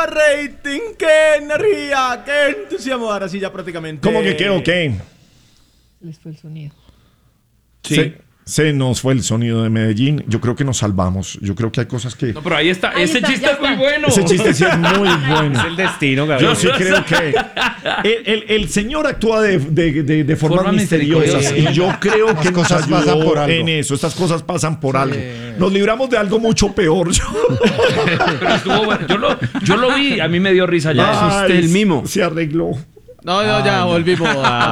rating, qué energía, qué entusiasmo. Ahora sí ya prácticamente. ¿Cómo que qué o qué? Les fue el sonido. Sí. Se nos fue el sonido de Medellín. Yo creo que nos salvamos. Yo creo que hay cosas que... No, pero ahí está. Ese chiste es muy bueno. Ese chiste sí es muy bueno. Es el destino, Gabriel. Yo sí creo que el señor actúa de formas misteriosas. Y yo creo que nos cosas pasan por ayudó algo. en eso. Estas cosas pasan por algo. Nos libramos de algo mucho peor. Pero estuvo bueno. Yo lo vi. A mí me dio risa ya. Ay, el mimo. Se arregló. No, ya volvimos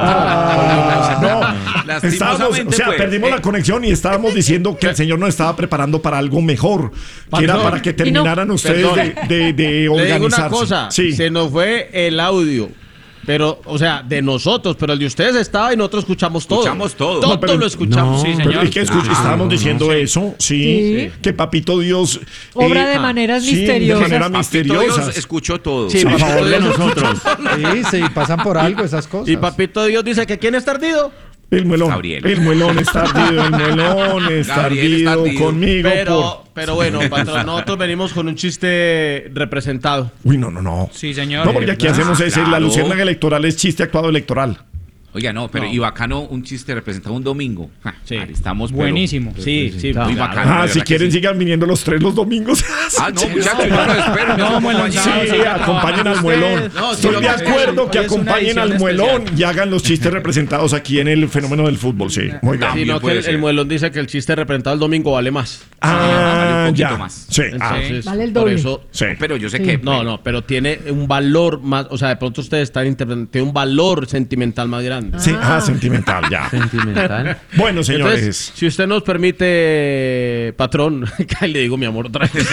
Estábamos, o sea, perdimos la conexión y estábamos diciendo que el señor nos estaba preparando para algo mejor, que era para que terminaran ustedes de organizarse. Le digo una cosa, se nos fue el audio. Pero, o sea, de nosotros, pero el de ustedes estaba y nosotros escuchamos todo. Escuchamos todo. Todo pero lo escuchamos. Sí, señor. ¿Y qué estábamos diciendo eso? Sí. Que Papito Dios... Obra de maneras misteriosas. De manera misteriosa. Dios escuchó todo. Sí, A Papito favor de Dios. nosotros. Sí, pasan por algo esas cosas. Y Papito Dios dice que ¿quién está ardido? El muelón. Gabriel. El muelón está ardido. El muelón está Gabriel está ardido ardido. conmigo. Pero bueno, patrón, nosotros venimos con un chiste representado. Uy, no. Sí, señor. No, porque aquí hacemos ese. La Claro. luciérnaga electoral es chiste actuado electoral. Oiga, no, pero y bacano un chiste representado un domingo. Sí. Estamos Buenísimo. Sí, muy bacano. Si quieren, sigan viniendo los tres los domingos. No, muchachos, yo lo espero. No, muelón, Sí, sigan acompañen al muelón. No, Estoy sí, de lo- acuerdo que hoy es una acompañen al edición muelón y hagan los chistes representados aquí en el fenómeno del fútbol. Sí, muy bien. Sino que puede el ser. muelón dice que el chiste representado el domingo vale más. vale un poquito ya. más. Sí, Entonces, Vale el por doble. eso... sí. Pero yo sé Sí. que... No, pero tiene un valor más... O sea, de pronto ustedes están interpretando... Tiene un valor sentimental más grande. Sí, sentimental, ya. Sentimental. Bueno, señores. Entonces, si usted nos permite, patrón, que le digo mi amor otra vez.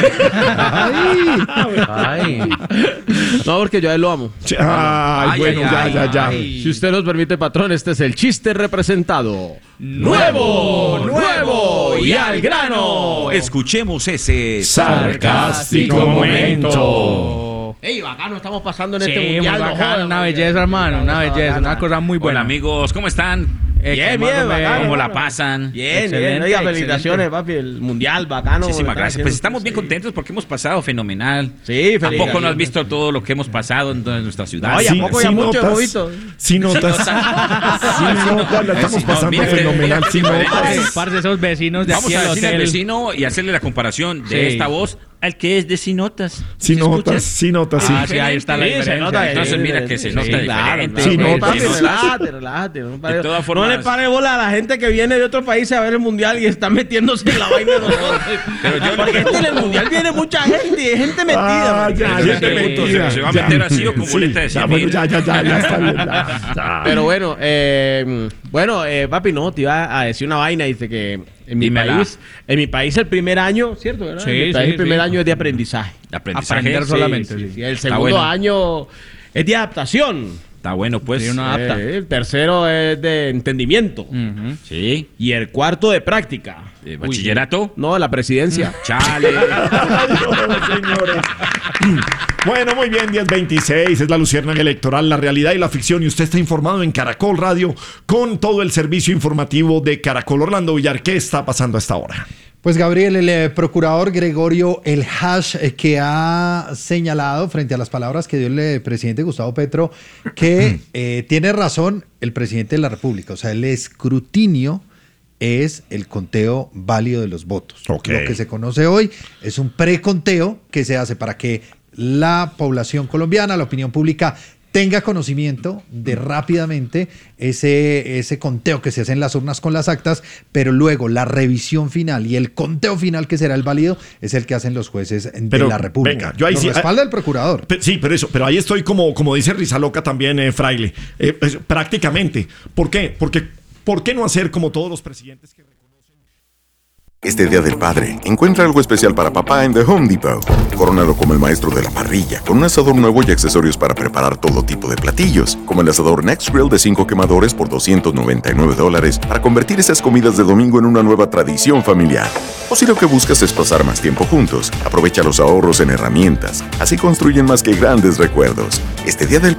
Ay. No, porque yo a él lo amo. Sí, bueno, ya. Si usted nos permite, patrón, este es el chiste representado. ¡Nuevo y al grano! Escuchemos ese Sarcástico momento. ¡Ey, bacano! Estamos pasando en Sí, este muy mundial. no bacano, jodan, una man. belleza, hermano, una belleza, una cosa muy Hola buena. amigos, ¿cómo están? Bien, bacano. ¿Cómo la pasan? Bien, Excelente, Oiga, excelente. felicitaciones, papi. El mundial, bacano. Muchísimas ¿verdad? gracias. Pues estamos bien contentos porque hemos pasado fenomenal. Sí, ¿A feliz. poco no has visto todo lo que hemos pasado en toda nuestra ciudad? Oye, ¿a poco ya mucho hemos visto? Sí notas, la estamos pasando mira, fenomenal. Sí notas. Parce, esos vecinos de Vamos aquí a al decirle al hotel. vecino y hacerle la comparación de Sí. esta voz al que es de Sinotas. Sí notas, sí. Ah, sí, ahí está la Sí, se diferencia. nota. Entonces mira que se nota diferente. Sí, no, no, papi, sí, no. relájate. No, De todas formas- no le pare bola a la gente que viene de otros países a ver el mundial y está metiéndose en la vaina de nosotros. Porque es que en el mundial viene mucha gente y hay gente metida. man. Ya, Pero ya ese te punto metida. se va a Ya. meter así o como Sí, boleta de ya, 100.000. bueno, ya está bien. Ya. Pero bueno, papi, no, te iba a decir una vaina. Dice que en mi país el primer año, ¿cierto? ¿verdad? Sí, En mi país sí, el primer sí. año es de aprendizaje. De aprendizaje. Aprender solamente. Sí. El Está segundo bueno. año es de adaptación. Está bueno, pues. Sí, uno adapta. El tercero es de entendimiento. Ujú. Sí. Y el cuarto de práctica. Bachillerato. No, la presidencia. Chale. Señores. Bueno, muy bien, 10:26, es la luciérnaga electoral, la realidad y la ficción, y usted está informado en Caracol Radio con todo el servicio informativo de Caracol. Orlando Villar, ¿qué está pasando a esta hora? Pues Gabriel, el procurador Gregorio El Hash, que ha señalado frente a las palabras que dio el presidente Gustavo Petro, que tiene razón el presidente de la República. O sea, el escrutinio es el conteo válido de los votos. Ok. Lo que se conoce hoy es un preconteo que se hace para que la población colombiana, la opinión pública, tenga conocimiento de rápidamente ese conteo que se hace en las urnas con las actas, pero luego la revisión final y el conteo final, que será el válido, es el que hacen los jueces de Pero, la República. venga, yo ahí Lo sí- respalda el procurador. Sí, pero ahí estoy como dice Rizaloca también, Fraile, prácticamente. ¿Por qué? Porque ¿por qué no hacer como todos los presidentes que Este Día del Padre, encuentra algo especial para papá en The Home Depot. Corónalo como el maestro de la parrilla, con un asador nuevo y accesorios para preparar todo tipo de platillos, como el asador Next Grill de 5 quemadores por $299 para convertir esas comidas de domingo en una nueva tradición familiar. O si lo que buscas es pasar más tiempo juntos, aprovecha los ahorros en herramientas. Así construyen más que grandes recuerdos. Este Día del